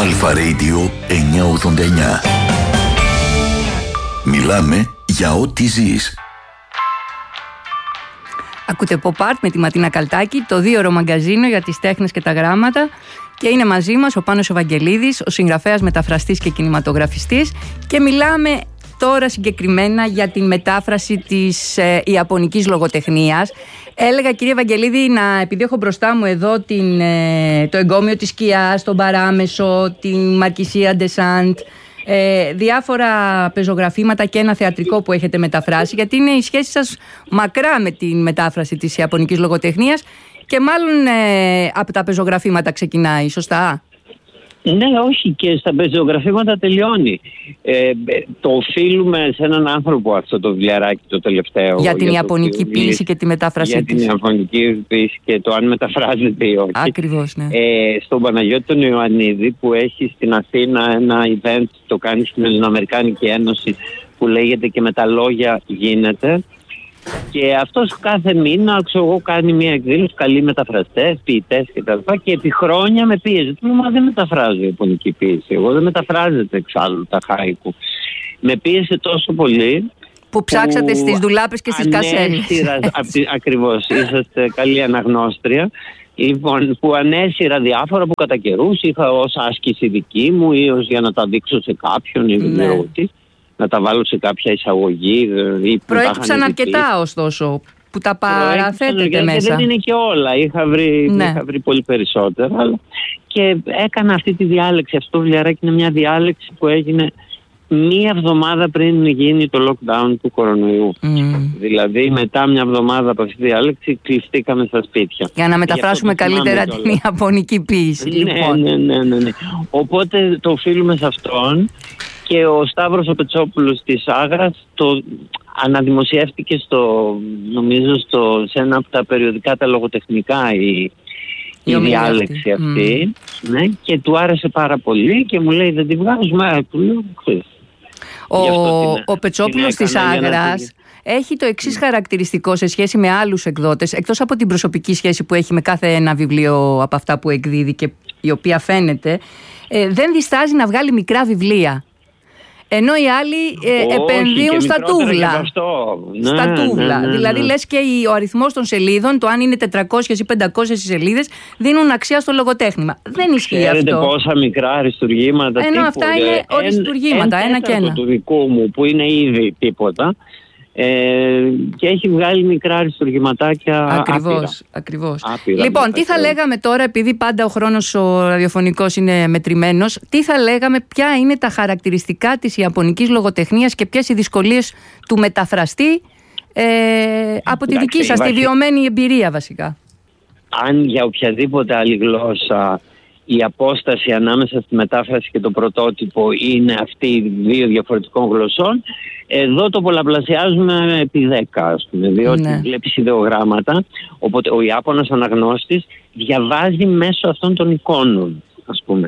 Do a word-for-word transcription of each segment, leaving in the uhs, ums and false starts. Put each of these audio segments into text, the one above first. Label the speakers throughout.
Speaker 1: Αλφα Radio εννιακόσια ογδόντα εννιά. Μιλάμε για ό,τι ζεις.
Speaker 2: Ακούτε Pop Art με τη Ματίνα Καλτάκη, το δίωρο μαγκαζίνο για τις τέχνες και τα γράμματα. Και είναι μαζί μας ο Πάνος Ευαγγελίδης, ο συγγραφέας, μεταφραστής και κινηματογραφιστής. Και μιλάμε τώρα συγκεκριμένα για τη μετάφραση της ε, ιαπωνικής λογοτεχνίας. Έλεγα, κύριε Ευαγγελίδη, να, επειδή έχω μπροστά μου εδώ την, ε, το εγκόμιο της σκιάς, τον παράμεσο, την Μαρκισία Ντεσάντ, ε, διάφορα πεζογραφήματα και ένα θεατρικό που έχετε μεταφράσει, γιατί είναι η σχέση σας μακρά με τη μετάφραση της ιαπωνικής λογοτεχνίας και μάλλον ε, από τα πεζογραφήματα ξεκινάει, σωστά?
Speaker 3: Ναι, όχι, και στα πεζογραφήματα τελειώνει. Ε, το οφείλουμε σε έναν άνθρωπο αυτό το βιβλιαράκι το τελευταίο.
Speaker 2: Για την
Speaker 3: για
Speaker 2: ιαπωνική
Speaker 3: το
Speaker 2: ποίηση και τη μετάφρασή
Speaker 3: για
Speaker 2: της.
Speaker 3: Για την ιαπωνική ποίηση και το αν μεταφράζεται ή όχι.
Speaker 2: Ακριβώς, ναι.
Speaker 3: Ε, στον Παναγιώτη τον Ιωαννίδη, που έχει στην Αθήνα ένα event, το κάνει στην Ελληνοαμερικάνικη Ένωση, που λέγεται «Και με τα λόγια γίνεται». Και αυτός κάθε μήνα, ξέρω εγώ, κάνει μια εκδήλωση, καλοί μεταφραστές, ποιητές κτλ. Και επί χρόνια με πίεζε. Του λέω, μα δεν μεταφράζω ιαπωνική ποίηση. Εγώ δεν μεταφράζεται εξάλλου τα χάικου. Με πίεσε τόσο πολύ.
Speaker 2: Που ψάξατε που στις ντουλάπες και στις κασέλες.
Speaker 3: Ακριβώς, είσαστε καλή αναγνώστρια. Λοιπόν, που ανέσυρα διάφορα που κατά καιρούς είχα ως άσκηση δική μου ή ως για να τα δείξω σε κάποιον ή δεν ξέρω τι. Να τα βάλω σε κάποια εισαγωγή.
Speaker 2: Προέκυψαν αρκετά ωστόσο που τα παραθέτετε μέσα.
Speaker 3: Δεν είναι και όλα. Είχα βρει, ναι. είχα βρει πολύ περισσότερα. Αλλά... Και έκανα αυτή τη διάλεξη. Αυτό το βιβλιαράκι είναι μια διάλεξη που έγινε μία εβδομάδα πριν γίνει το lockdown του κορονοϊού. Mm. Δηλαδή μετά μια εβδομάδα από αυτή τη διάλεξη κλειστήκαμε στα σπίτια.
Speaker 2: Για να μεταφράσουμε καλύτερα την ιαπωνική ποίηση.
Speaker 3: Ναι, λοιπόν. ναι, ναι, ναι, ναι. Οπότε το οφείλουμε σε αυτόν. Και ο Σταύρος ο Πετσόπουλος της Άγρας το αναδημοσιεύτηκε στο, νομίζω στο, σε ένα από τα περιοδικά τα λογοτεχνικά η, η, η διάλεξη αυτή, αυτή mm. ναι, και του άρεσε πάρα πολύ και μου λέει δεν τη βγάζουμε, του λέω χθες.
Speaker 2: Ο, ο Πετσόπουλος της Άγρας έχει το εξής χαρακτηριστικό σε σχέση με άλλους εκδότες, εκτός από την προσωπική σχέση που έχει με κάθε ένα βιβλίο από αυτά που εκδίδει και η οποία φαίνεται, ε, δεν διστάζει να βγάλει μικρά βιβλία. Ενώ οι άλλοι ε, Όχι, επενδύουν στα τούβλα.
Speaker 3: Ναι,
Speaker 2: στα τούβλα.
Speaker 3: Ναι, ναι, ναι.
Speaker 2: Δηλαδή λες και ο αριθμός των σελίδων, το αν είναι τετρακόσιες ή πεντακόσιες σελίδες, δίνουν αξία στο λογοτέχνημα. Δεν ισχύει αυτό.
Speaker 3: Ξέρετε πόσα μικρά αριστουργήματα.
Speaker 2: Ενώ
Speaker 3: τύπου,
Speaker 2: αυτά είναι αριστουργήματα, ένα, ένα και ένα.
Speaker 3: Του δικού μου που είναι ήδη τίποτα. Ε, και έχει βγάλει μικρά αριστουργηματάκια.
Speaker 2: Ακριβώς, ακριβώς.
Speaker 3: Άπειρα,
Speaker 2: λοιπόν, τι θα λέγαμε τώρα, επειδή πάντα ο χρόνος ο ραδιοφωνικός είναι μετρημένος, τι θα λέγαμε, ποια είναι τα χαρακτηριστικά της ιαπωνικής λογοτεχνίας και ποιες οι δυσκολίες του μεταφραστή ε, από τη δική σας, τη βιωμένη εμπειρία βασικά.
Speaker 3: Αν για οποιαδήποτε άλλη γλώσσα η απόσταση ανάμεσα στη μετάφραση και το πρωτότυπο είναι αυτή δύο διαφορετικών γλωσσών, εδώ το πολλαπλασιάζουμε επί δέκα, ας πούμε, διότι ναι. βλέπεις ιδεογράμματα, οπότε ο Ιάπωνας αναγνώστης διαβάζει μέσω αυτών των εικόνων, ας πούμε.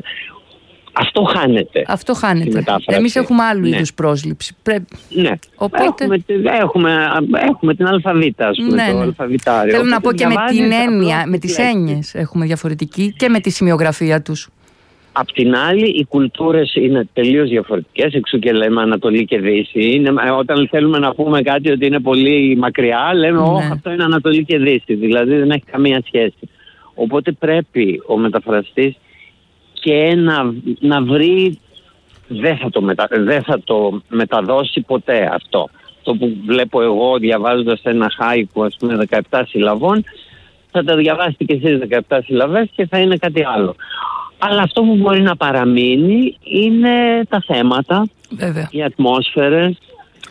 Speaker 3: Αυτό χάνεται.
Speaker 2: Αυτό χάνεται. Εμείς έχουμε άλλου ναι. είδους πρόσληψη. Πρέ...
Speaker 3: Ναι.
Speaker 2: Οπότε...
Speaker 3: Έχουμε, έχουμε, έχουμε την αλφαβήτα, ας πούμε,
Speaker 2: ναι,
Speaker 3: το
Speaker 2: ναι.
Speaker 3: αλφαβητάριο.
Speaker 2: Θέλω να πω και με την έννοια, με τις έννοιες έχουμε διαφορετική και με τη σημειογραφία τους.
Speaker 3: Απ' την άλλη, οι κουλτούρες είναι τελείως διαφορετικές, εξού και λέμε Ανατολή και Δύση. Είναι, όταν θέλουμε να πούμε κάτι ότι είναι πολύ μακριά, λέμε όχι, ναι. αυτό είναι Ανατολή και Δύση. Δηλαδή δεν έχει καμία σχέση. Οπότε πρέπει ο μεταφραστής και να, να βρει, δεν θα, το μετα, δεν θα το μεταδώσει ποτέ αυτό. Το που βλέπω εγώ διαβάζοντας ένα χάικου, ας πούμε, δεκαεπτά συλλαβών, θα τα διαβάσετε και εσείς δεκαεπτά συλλαβές και θα είναι κάτι άλλο. Αλλά αυτό που μπορεί να παραμείνει είναι τα θέματα, βέβαια. Οι ατμόσφαιρες.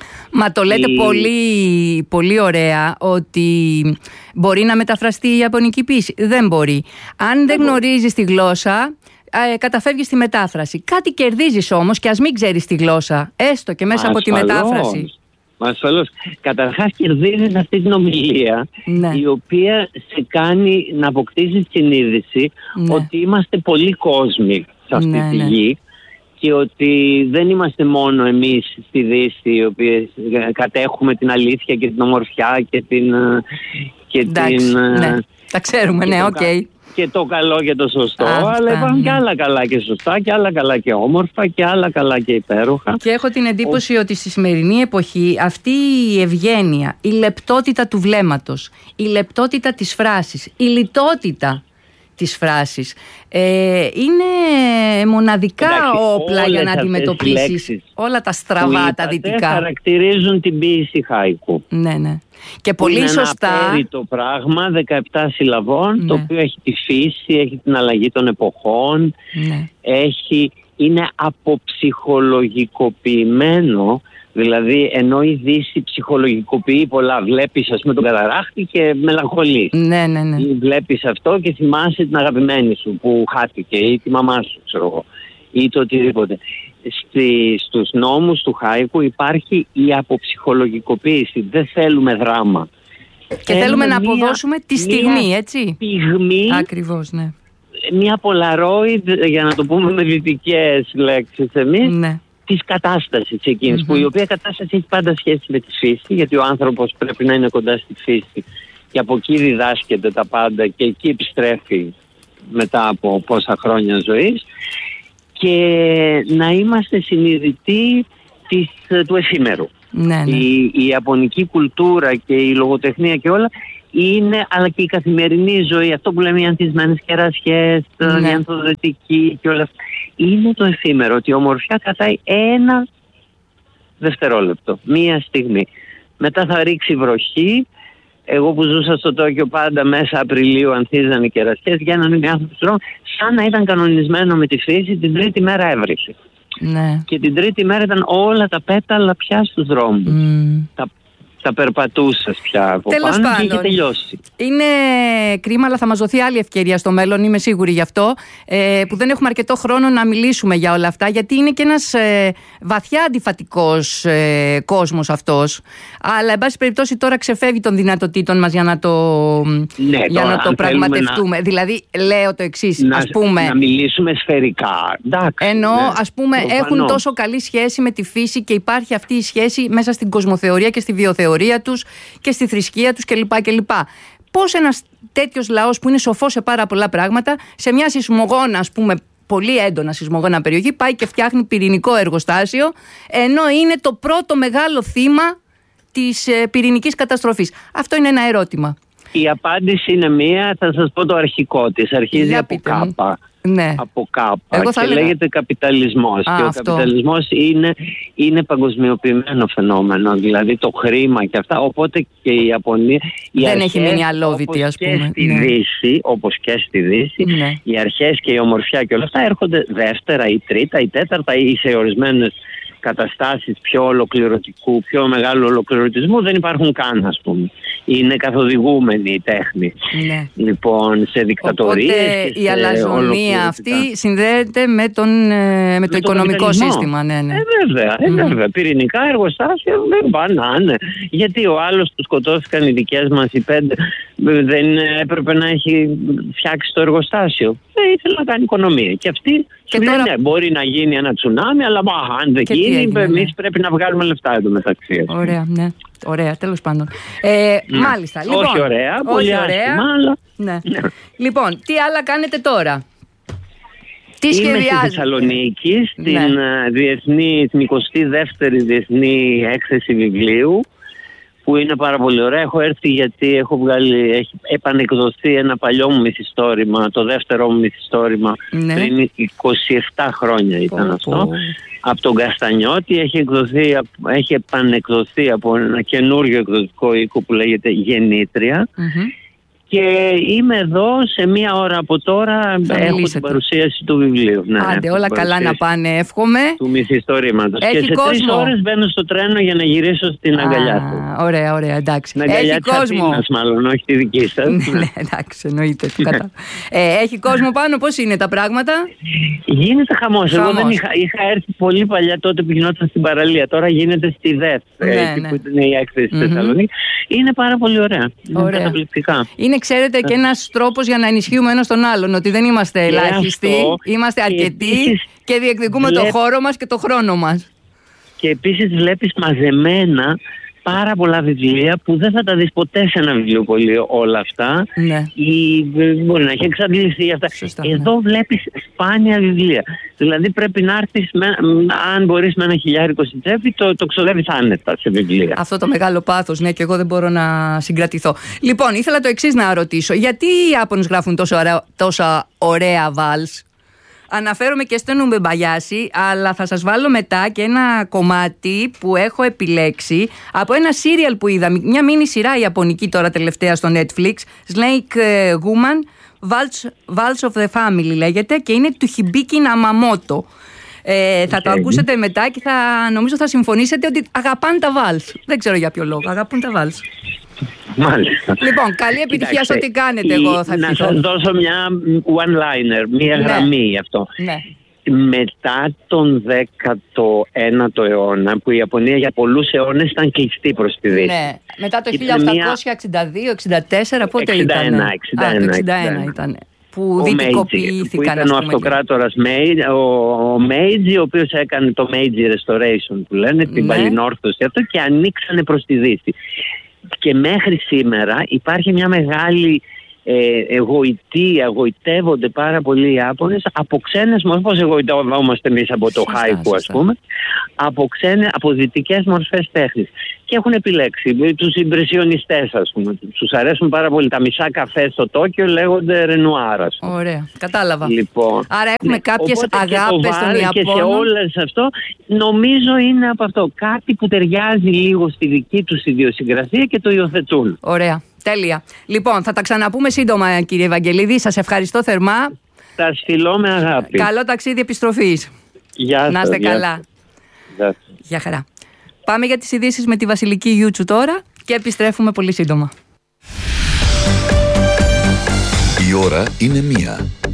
Speaker 2: Μα το λέτε η... πολύ, πολύ ωραία ότι μπορεί να μεταφραστεί η ιαπωνική ποίηση. Δεν μπορεί. Αν δεν γνωρίζεις τη γλώσσα, ε, καταφεύγεις στη μετάφραση. Κάτι κερδίζεις όμως και ας μην ξέρεις τη γλώσσα, έστω και μέσα Ασφαλώς. από τη μετάφραση.
Speaker 3: Μα ασφαλώς. Καταρχάς κερδίζεις αυτή την ομιλία, ναι. η οποία σε κάνει να αποκτήσεις συνείδηση ναι. ότι είμαστε πολλοί κόσμοι σε αυτή ναι, τη ναι. γη και ότι δεν είμαστε μόνο εμείς στη Δύση, οι οποίες κατέχουμε την αλήθεια και την ομορφιά και την... Και
Speaker 2: Εντάξει,
Speaker 3: την
Speaker 2: ναι. Τα ξέρουμε, ναι, οκ. Okay.
Speaker 3: και το καλό και το σωστό,
Speaker 2: Αυτά,
Speaker 3: αλλά υπάρχουν
Speaker 2: ναι.
Speaker 3: και άλλα καλά και σωστά και άλλα καλά και όμορφα και άλλα καλά και υπέροχα.
Speaker 2: Και έχω την εντύπωση Ο... ότι στη σημερινή εποχή αυτή η ευγένεια, η λεπτότητα του βλέμματος, η λεπτότητα της φράσης, η λιτότητα της φράσης ε, είναι μοναδικά
Speaker 3: Εντάξει,
Speaker 2: όπλα για να αντιμετωπίσεις όλα τα στραβά, τα δυτικά.
Speaker 3: Χαρακτηρίζουν την ποίηση χάικου.
Speaker 2: Ναι, ναι. Και πολύ
Speaker 3: είναι
Speaker 2: σωστά.
Speaker 3: Είναι ένα απέριτο πράγμα δεκαεπτά συλλαβών,
Speaker 2: ναι.
Speaker 3: το οποίο έχει τη φύση, έχει την αλλαγή των εποχών,
Speaker 2: ναι.
Speaker 3: έχει, είναι αποψυχολογικοποιημένο. Δηλαδή, ενώ η Δύση ψυχολογικοποιεί πολλά, βλέπεις ας πούμε τον καταράχτη και μελαγχολείς.
Speaker 2: Ναι, ναι, ναι.
Speaker 3: Βλέπεις αυτό και θυμάσαι την αγαπημένη σου που χάθηκε ή τη μαμά σου, ξέρω εγώ, ή το οτιδήποτε. Στη, στους νόμους του χάικου υπάρχει η αποψυχολογικοποίηση. Δεν θέλουμε δράμα.
Speaker 2: Και θέλουμε, θέλουμε να μία, αποδώσουμε τη στιγμή, έτσι.
Speaker 3: Στιγμή.
Speaker 2: Ακριβώς, ναι.
Speaker 3: Μια Polaroid, για να το πούμε με δυτικές λέξεις εμείς.
Speaker 2: Ναι.
Speaker 3: Της κατάστασης εκείνης, mm-hmm. που η οποία κατάσταση έχει πάντα σχέση με τη φύση, γιατί ο άνθρωπος πρέπει να είναι κοντά στη φύση και από εκεί διδάσκεται τα πάντα και εκεί επιστρέφει μετά από πόσα χρόνια ζωής, και να είμαστε συνειδητοί της, του εφήμερου.
Speaker 2: Ναι, ναι.
Speaker 3: Η, η ιαπωνική κουλτούρα και η λογοτεχνία και όλα είναι, αλλά και η καθημερινή ζωή, αυτό που λέμε οι ανθισμένες κερασιές, ναι. η ανθοδετική και όλα αυτά, είναι το εφήμερο, ότι η ομορφιά κρατάει ένα δευτερόλεπτο, μία στιγμή. Μετά θα ρίξει βροχή. Εγώ που ζούσα στο Τόκιο, πάντα μέσα Απριλίου ανθίζαν οι κερασιές, βγαίνανε οι άνθρωποι στους δρόμους, σαν να ήταν κανονισμένο με τη φύση. Την τρίτη μέρα έβρισε.
Speaker 2: Ναι. Και
Speaker 3: την τρίτη μέρα ήταν όλα τα πέταλα πια στους δρόμους. Mm. Τα τα περπατούσες πια από
Speaker 2: Τέλος
Speaker 3: πάνω
Speaker 2: πάντων,
Speaker 3: και είχε τελειώσει.
Speaker 2: Είναι κρίμα, αλλά θα μας δοθεί άλλη ευκαιρία στο μέλλον, είμαι σίγουρη γι' αυτό, ε, που δεν έχουμε αρκετό χρόνο να μιλήσουμε για όλα αυτά, γιατί είναι και ένας ε, βαθιά αντιφατικός ε, κόσμος αυτός. Αλλά, εν πάση περιπτώσει, τώρα ξεφεύγει των δυνατοτήτων μας για να το,
Speaker 3: ναι,
Speaker 2: για
Speaker 3: τώρα,
Speaker 2: να το πραγματευτούμε.
Speaker 3: Να...
Speaker 2: Δηλαδή, λέω το εξής,
Speaker 3: να,
Speaker 2: ας πούμε.
Speaker 3: Να μιλήσουμε σφαιρικά. Εντάξει,
Speaker 2: ενώ,
Speaker 3: ναι,
Speaker 2: ας πούμε, προφανώς. Έχουν τόσο καλή σχέση με τη φύση και υπάρχει αυτή η σχέση μέσα στην κοσμοθεωρία και στη βιοθεωρία τους και στη θρησκεία τους κλπ. κλπ. Πώς ένας τέτοιος λαός που είναι σοφός σε πάρα πολλά πράγματα, σε μια σεισμογόνα, ας πούμε, πολύ έντονα σεισμογόνα περιοχή, πάει και φτιάχνει πυρηνικό εργοστάσιο, ενώ είναι το πρώτο μεγάλο θύμα της ε, πυρηνικής καταστροφής. Αυτό είναι ένα ερώτημα. Η
Speaker 3: απάντηση είναι μία, θα σας πω το αρχικό της. Αρχίζει Για από κάπα.
Speaker 2: Ναι.
Speaker 3: Από κάπα
Speaker 2: Εγώ
Speaker 3: και
Speaker 2: λέγα...
Speaker 3: λέγεται καπιταλισμός. Α, και ο αυτό. καπιταλισμός είναι, είναι παγκοσμιοποιημένο φαινόμενο. Δηλαδή το χρήμα και αυτά. Οπότε και η Ιαπωνία. Οι
Speaker 2: δεν
Speaker 3: αρχές,
Speaker 2: έχει μείνει αλόβητη, ας πούμε.
Speaker 3: Και στη
Speaker 2: ναι.
Speaker 3: Δύση, όπως και στη Δύση, ναι. οι αρχές και η ομορφιά και όλα αυτά έρχονται δεύτερα ή τρίτα ή τέταρτα ή σε ορισμένες καταστάσεις πιο ολοκληρωτικού, πιο μεγάλου ολοκληρωτισμού δεν υπάρχουν καν, ας πούμε. Είναι καθοδηγούμενη η τέχνη. Ναι. Λοιπόν, σε δικτατορίες.
Speaker 2: Οπότε η αλαζονία αυτή συνδέεται με, τον, με, με το, το οικονομικό σύστημα. Ναι, ναι.
Speaker 3: Ε, βέβαια, ε, βέβαια. Mm. Πυρηνικά εργοστάσια δεν πάνε. Γιατί ο άλλος που σκοτώθηκαν οι δικές μας οι πέντε δεν έπρεπε να έχει φτιάξει το εργοστάσιο. Δεν ήθελε να κάνει οικονομία. Και αυτή και τώρα... ναι, μπορεί να γίνει ένα τσουνάμι, αλλά μα, αν δεν γίνει, εμείς ναι. πρέπει να βγάλουμε λεφτά εδώ μεταξύ.
Speaker 2: Ωραία, ναι. Ωραία, τέλος πάντων. Ε, ναι. Μάλιστα. Λοιπόν,
Speaker 3: όχι ωραία,
Speaker 2: όχι
Speaker 3: πολύ
Speaker 2: ωραία.
Speaker 3: άσχημα, αλλά...
Speaker 2: Ναι. Ναι. Λοιπόν, τι άλλα κάνετε τώρα? Τι
Speaker 3: σχεδιάζετε? Είμαι στη Θεσσαλονίκη, στην ναι. διεθνή, την εικοστή δεύτερη διεθνή έκθεση βιβλίου, που είναι πάρα πολύ ωραία. Έχω έρθει γιατί έχω βγάλει, έχει επανεκδοθεί ένα παλιό μου μυθιστόρημα, το δεύτερο μου μυθιστόρημα, ναι. πριν είκοσι επτά χρόνια ήταν oh, αυτό. Oh. Από τον Καστανιώτη έχει, εκδοθεί, έχει επανεκδοθεί από ένα καινούριο εκδοτικό οίκο που λέγεται Γεννήτρια. Mm-hmm. Και είμαι εδώ σε μία ώρα από τώρα. Θα έχω μιλήσετε. Την παρουσίαση του βιβλίου. Ναι,
Speaker 2: άντε, όλα καλά να πάνε, εύχομαι.
Speaker 3: Του μυθιστορήματος. Και σε
Speaker 2: κόσμο.
Speaker 3: τρεις ώρες μπαίνω στο τρένο για να γυρίσω στην Α, αγκαλιά του.
Speaker 2: Ωραία, ωραία, εντάξει.
Speaker 3: Την αγκαλιά της Αθήνας, μάλλον, όχι τη δική σας.
Speaker 2: Ναι, εντάξει, εννοείται. ε, έχει κόσμο πάνω, πώς είναι τα πράγματα?
Speaker 3: Γίνεται χαμός. Εγώ δεν είχα, είχα έρθει πολύ παλιά τότε που γινόταν στην παραλία. Τώρα γίνεται στη ΔΕΘ, ναι, εκεί ναι. που είναι η έκθεση mm-hmm. Θεσσαλονίκη. Είναι πάρα πολύ ωραία. Είναι καταπληκτικά.
Speaker 2: Είναι, ξέρετε, και ένας τρόπος για να ενισχύουμε ένας τον άλλον, ότι δεν είμαστε ελάχιστοι, είμαστε αρκετοί και, και διεκδικούμε βλέ... το χώρο μας και το χρόνο μας.
Speaker 3: Και επίσης βλέπεις μαζεμένα πάρα πολλά βιβλία που δεν θα τα δεις ποτέ σε ένα βιβλιοπωλείο όλα αυτά.
Speaker 2: Ναι.
Speaker 3: Ή μπορεί να έχει εξαντληθεί αυτά.
Speaker 2: Σωστά,
Speaker 3: Εδώ
Speaker 2: ναι.
Speaker 3: βλέπεις σπάνια βιβλία. Δηλαδή πρέπει να έρθεις, με, αν μπορείς με ένα χιλιάρικο στην τσέπη, το, το ξοδεύεις άνετα σε βιβλία.
Speaker 2: Αυτό το μεγάλο πάθος, ναι, και εγώ δεν μπορώ να συγκρατηθώ. Λοιπόν, ήθελα το εξής να ρωτήσω. Γιατί οι Ιάπωνες γράφουν τόσο ωραία, τόσα ωραία βάλς? Αναφέρομαι και στο Νουμπεμπαγιάσι, αλλά θα σας βάλω μετά και ένα κομμάτι που έχω επιλέξει από ένα σύριαλ που είδα, μια μίνι σειρά ιαπωνική τώρα τελευταία στο Netflix, Snake Woman, Waltz, Waltz of the Family λέγεται, και είναι του Hibiki Namamoto. Ε, okay. Θα το ακούσετε μετά και θα, νομίζω θα συμφωνήσετε ότι αγαπάνε τα βάλς. Δεν ξέρω για ποιο λόγο, αγαπούν τα βάλς.
Speaker 3: Μάλιστα.
Speaker 2: Λοιπόν, καλή επιτυχία σε ό,τι κάνετε. Εγώ θα
Speaker 3: να σας δώσω μια one-liner, μια
Speaker 2: ναι.
Speaker 3: γραμμή γι' αυτό.
Speaker 2: Ναι.
Speaker 3: Μετά τον δέκατο ένατο αιώνα, που η Ιαπωνία για πολλούς αιώνες ήταν κλειστή προς τη Δύση.
Speaker 2: Ναι. Μετά το χίλια οκτακόσια εξήντα δύο εξήντα τέσσερα, πότε
Speaker 3: εξήντα ένα,
Speaker 2: ήταν?
Speaker 3: εξήντα ένα,
Speaker 2: Α, το εξήντα ένα,
Speaker 3: εξήντα ένα
Speaker 2: ήταν. Που δυτικοποιήθηκαν.
Speaker 3: Που ήταν ο αυτοκράτορας Μέιτζι, ο Μέιτζι, ο οποίος έκανε το Meiji Restoration που λένε, την
Speaker 2: ναι.
Speaker 3: παλινόρθωση αυτό, και ανοίξανε προς τη Δύση. Και μέχρι σήμερα υπάρχει μια μεγάλη ε, εγωιτεία, εγωιτεύονται πάρα πολλοί οι Ιάπωνες από ξένες μορφές, όπως εγωιτεύομαστε εμείς από το χάικου, ας πούμε, από, ξένες, από δυτικές μορφές τέχνης. Και έχουν επιλέξει τους ιμπρεσιονιστές, ας πούμε. Τους αρέσουν πάρα πολύ. Τα μισά καφέ στο Τόκιο λέγονται Ρενουάρ, ας πούμε.
Speaker 2: Ωραία, κατάλαβα.
Speaker 3: Λοιπόν,
Speaker 2: άρα έχουμε
Speaker 3: ναι,
Speaker 2: κάποιες αγάπες των Ιαπώνων.
Speaker 3: Και σε όλες αυτό, νομίζω είναι από αυτό. Κάτι που ταιριάζει λίγο στη δική τους ιδιοσυγκρασία και το υιοθετούν.
Speaker 2: Ωραία, τέλεια. Λοιπόν, θα τα ξαναπούμε σύντομα, κύριε Ευαγγελίδη. Σας ευχαριστώ θερμά.
Speaker 3: Τα στείλω με αγάπη.
Speaker 2: Καλό ταξίδι επιστροφής.
Speaker 3: Γεια σας.
Speaker 2: Να είστε καλά.
Speaker 3: Γεια,
Speaker 2: Γεια χαρά. Πάμε για τις ειδήσεις με τη Βασιλική Γιούτσου τώρα και επιστρέφουμε πολύ σύντομα.
Speaker 1: Η ώρα είναι μία.